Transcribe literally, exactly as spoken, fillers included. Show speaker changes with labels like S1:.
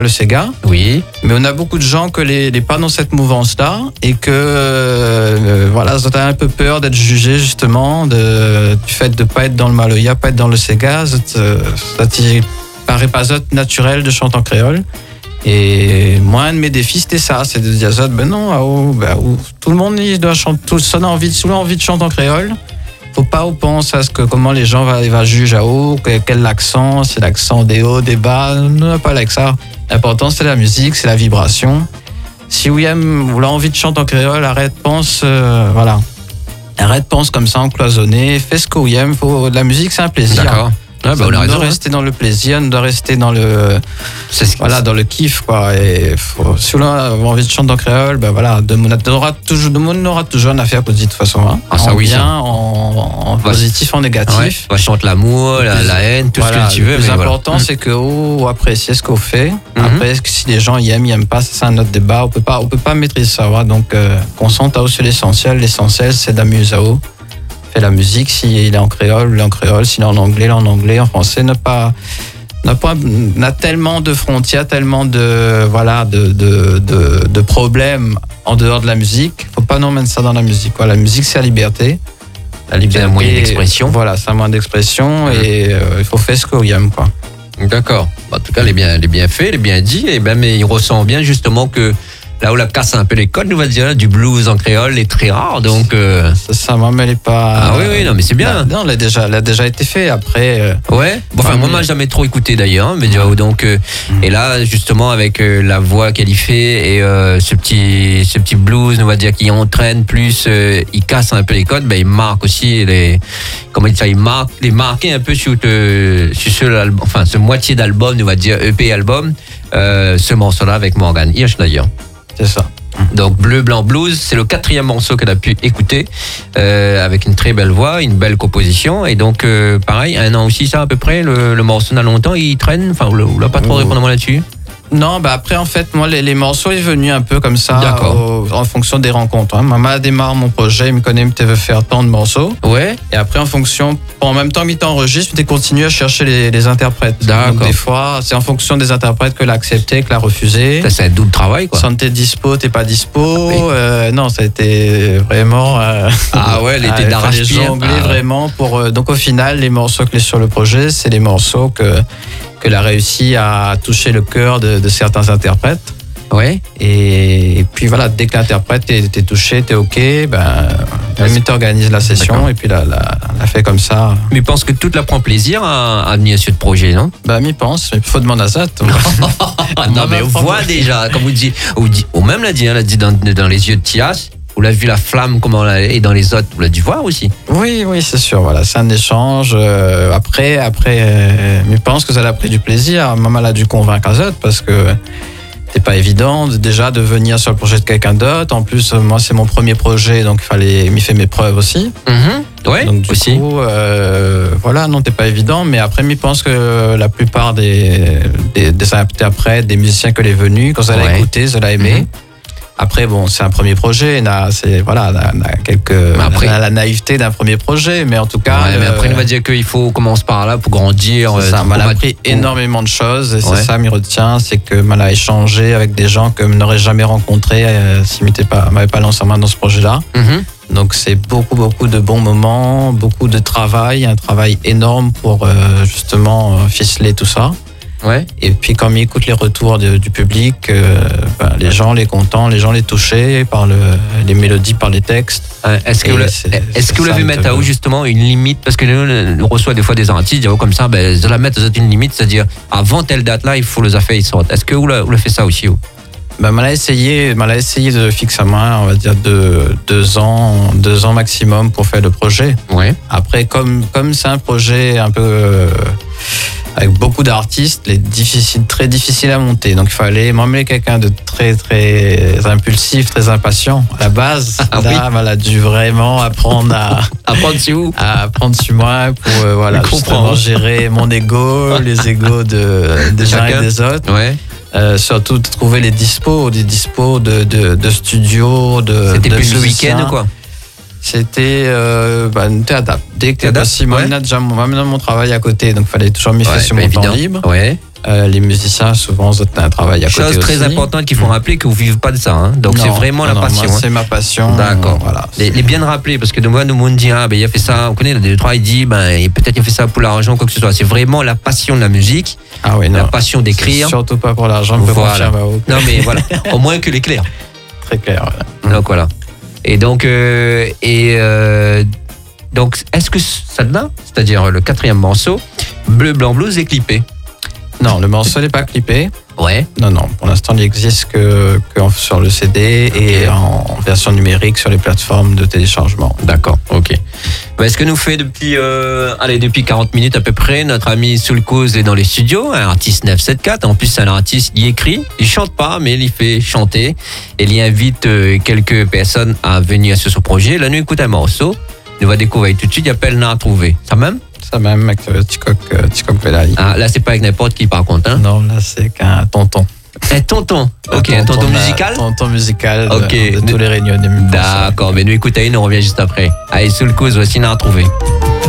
S1: le Sega.
S2: Oui.
S1: Mais on a beaucoup de gens que les, les pas dans cette mouvance-là et que euh, voilà, ils ont un peu peur d'être jugés justement de, du fait de pas être dans le Maloya, pas être dans le Sega. Ça ne paraît pas naturel de chanter en créole. Et moi, un de mes défis, c'était ça, c'est de dire ça, ben non, ah, oh, ben, oh, tout le monde il doit chanter, tout le monde a envie, tout le monde a envie de chanter en créole. Faut pas ou pense à ce que comment les gens va, va juger à haut, quel accent, c'est l'accent des hauts, des bas, non, pas avec ça. L'important c'est la musique, c'est la vibration. Si William vous a envie de chanter en créole, arrête, pense, euh, voilà, arrête, pense comme ça, en cloisonné, fais ce que William faut. La musique c'est un plaisir.
S2: D'accord. Ah bah on,
S1: on
S2: raison,
S1: doit
S2: hein.
S1: rester dans le plaisir, on doit rester dans le,
S2: c'est ce
S1: voilà, dans le kiff quoi. Et faut, si on a envie de chanter en créole, ben voilà, de, on aura toujours, de monde aura toujours une affaire positive de toute façon. Hein.
S2: Ah, ça
S1: en
S2: oui,
S1: bien,
S2: ça.
S1: en, en
S2: Va,
S1: positif, en négatif.
S2: Ouais, chante l'amour, la, la haine, tout
S1: voilà,
S2: ce que tu veux.
S1: Le plus
S2: mais
S1: important,
S2: voilà.
S1: c'est que oh, apprécier ce qu'on fait.
S2: Mm-hmm.
S1: Après, si les gens y aiment, ils aiment pas, c'est un autre débat. On peut pas, on peut pas maîtriser ça. Voilà. Donc, euh, concentre sur l'essentiel. L'essentiel, c'est d'amuser à haut. Fait la musique, s'il est en créole, il est en créole, s'il est en anglais, il est en anglais, en français, ne pas, n'a pas, n'a tellement de frontières, tellement de, voilà, de, de, de, de problèmes en dehors de la musique. Faut pas non mettre ça dans la musique. Voilà, la musique, c'est la liberté. La liberté,
S2: c'est un moyen d'expression.
S1: Voilà, c'est un moyen d'expression mmh. et euh, il faut faire ce qu'on aime, quoi.
S2: D'accord. En tout cas, les bien, les bien faits, les bien dit, et ben, mais il ressent bien justement que là où la casse un peu les codes, nous va dire, du blues en créole est très rare, donc. Euh...
S1: C'est ça, moi, mais elle est pas.
S2: Ah oui, oui, non, mais c'est bien.
S1: Non, elle a déjà, elle a déjà été fait. Après. Euh...
S2: Ouais. Bon, enfin, moi, moi, j'ai jamais trop écouté d'ailleurs, hein, mais ouais. donc. Euh, mmh. Et là, justement, avec euh, la voix qu'elle y fait et euh, ce petit, ce petit blues, nous va dire, qui entraîne plus, euh, il casse un peu les codes, ben il marque aussi les. Comment dire ça, il marque, les marquer un peu sur, euh, sur ce, enfin, ce moitié d'album, nous va dire E P album, euh, ce morceau-là avec Morgan Hirsch d'ailleurs.
S1: C'est ça.
S2: Donc Bleu, Blanc, Blues, c'est le quatrième morceau qu'elle a pu écouter euh, avec une très belle voix, une belle composition et donc euh, pareil, un an aussi ça à peu près, le, le morceau n'a longtemps, il traîne, enfin vous l'a pas trop répondre là-dessus.
S1: Non, bah après en fait moi les, les morceaux est venu un peu comme ça au, en fonction des rencontres. Hein. Maman démarre mon projet, il me connaît, il veut faire tant de morceaux.
S2: Ouais.
S1: Et après en fonction, en même temps il t'enregistre, tu continues à chercher les, les interprètes.
S2: D'accord.
S1: Donc des fois c'est en fonction des interprètes que l'a accepté, que l'a refusé.
S2: Ça c'est un double travail quoi.
S1: Sans t'es dispo, t'es pas dispo.
S2: Oui.
S1: Euh, non, ça a été vraiment. Euh,
S2: ah ouais, elle était d'arrache-pied.
S1: jongler
S2: ah,
S1: vraiment pour. Euh, donc au final, les morceaux clés sur le projet, c'est les morceaux que qu'elle a réussi à toucher le cœur de, de certains interprètes.
S2: Ouais.
S1: Et, et puis voilà, dès que l'interprète t'es, t'es touché, t'es ok, ben, elle t'organise la session. D'accord. Et puis la, la, la fait comme ça.
S2: Mais je pense que toute la prend plaisir à, à venir sur ce projet, non?
S1: Bah, m'y pense, mais il faut demander à ça.
S2: non, mais on voit déjà, comme vous dites, ou, ou même l'a dit, hein, l'a dit dans, dans les yeux de Tias. Vous l'avez vu la flamme comment elle est dans les autres, vous l'avez dû voir aussi.
S1: Oui, oui, c'est sûr. Voilà, c'est un échange. Euh, après, après, euh, je pense que ça a pris du plaisir. Maman l'a dû convaincre les autres parce que c'est pas évident de, déjà de venir sur le projet de quelqu'un d'autre. En plus, moi, c'est mon premier projet, donc il fallait m'y faire mes preuves aussi.
S2: Mm-hmm. Ouais,
S1: donc du
S2: aussi.
S1: coup, euh, voilà, non, c'est pas évident. Mais après, je pense que la plupart des des, des interprètes, des musiciens que les venus, quand ça l'a ouais. écouté, ça l'a aimé. Mm-hmm. Après, bon, c'est un premier projet, c'est voilà, on a quelques, après, on a la naïveté d'un premier projet, mais en tout cas.
S2: Ouais, mais après, euh, on va dire qu'il faut commencer par là pour grandir.
S1: C'est ça, Mal a appris énormément de choses, et ouais. c'est ça, m'y retient, c'est que Mal a échangé avec des gens que je n'aurais jamais rencontrés euh, si je ne m'avais pas lancé en main dans ce projet-là. Mm-hmm. Donc, c'est beaucoup, beaucoup de bons moments, beaucoup de travail, un travail énorme pour euh, justement euh, ficeler tout ça.
S2: Ouais.
S1: Et puis quand ils écoutent les retours de, du public, euh, ben, les gens les contents, les gens les touchés par le, les mélodies, par les textes.
S2: Euh, est-ce que vous, est-ce que vous l'avez mettre à où justement une limite? Parce que nous, on reçoit des fois des artistes comme ça, ben, de la mettre à une limite, c'est-à-dire avant telle date-là, il faut les affaires ils sortent. Est-ce que vous l'avez fait ça aussi? Vous
S1: ben, on a essayé, on a essayé de fixer à main, on va dire de deux ans, deux ans maximum pour faire le projet.
S2: Ouais.
S1: Après, comme comme c'est un projet un peu euh, avec beaucoup d'artistes, les difficile, très difficile à monter. Donc il fallait m'emmener quelqu'un de très très impulsif, très impatient à la base.
S2: Ah,
S1: là,
S2: oui.
S1: elle a dû vraiment apprendre à
S2: apprendre sur vous,
S1: à apprendre sur moi pour euh, voilà justement gérer mon ego, les égos de des uns et des autres.
S2: Ouais.
S1: Euh, surtout de trouver les dispos, des dispos de, de, de studios, de.
S2: C'était
S1: de
S2: plus
S1: musiciens.
S2: Le week-end ou quoi?
S1: C'était euh, bah, t'adaptes. Dès que
S2: T'adaptes,
S1: parce que moi,
S2: ouais.
S1: on a déjà mon, moi, mon travail à côté, donc fallait toujours m'y faire
S2: Ouais,
S1: sur
S2: bah,
S1: mon temps
S2: évident.
S1: libre.
S2: Ouais.
S1: Euh, les musiciens, souvent, ils ont un travail à côté
S2: Chose très
S1: aussi.
S2: importante qu'il faut rappeler que vous vivez pas de ça. Hein. Donc
S1: Non,
S2: c'est vraiment
S1: non,
S2: la
S1: non,
S2: passion.
S1: moi,
S2: hein.
S1: c'est ma passion.
S2: D'accord.
S1: Voilà.
S2: Les, les bien rappeler parce que de moi, nous, on dit, ah, ben, il a fait ça, on connaît, des trois, il dit, ben, et peut-être il a fait ça pour l'argent, quoi que ce soit. C'est vraiment la passion de la musique,
S1: Ah oui, non.
S2: la passion d'écrire.
S1: Surtout pas pour l'argent, on peut
S2: Voilà.
S1: confirmer, oh,
S2: Non, mais voilà, au moins que l'éclair.
S1: très clair. Ouais.
S2: Donc voilà. Et donc, euh, et, euh, donc est-ce que celle-là, c'est-à-dire le quatrième morceau, Bleu, Blanc, Blues, est clippé?
S1: Non, le morceau n'est pas clippé.
S2: Ouais.
S1: Non, non. Pour l'instant, il n'existe que, que sur le C D et
S2: Ok.
S1: en version numérique sur les plateformes de téléchargement.
S2: D'accord, ok. Ben, ce que nous fait depuis, euh, allez, depuis quarante minutes à peu près, notre ami Soul Cause est dans les studios, un artiste neuf cent soixante-quatorze. En plus, c'est un artiste, il écrit, il chante pas, mais il fait chanter. Et il y invite euh, quelques personnes à venir sur son projet. Là, nous écoute un morceau. Nous va découvrir tout de suite, il appelle N'a à trouver. Ça même?
S1: Ça même avec euh, Ticoc, euh, Ticoc Velali.
S2: Ah, là, c'est pas avec n'importe qui par contre, hein.
S1: Non, là, c'est qu'un tonton.
S2: Un tonton. Ok, un tonton
S1: euh,
S2: musical?
S1: Tonton musical de,
S2: Ok.
S1: de tous les réunions des musiciens.
S2: D'accord, mais nous écoutons une, on revient juste après. Allez, Soul Cause, voici N'a à trouver.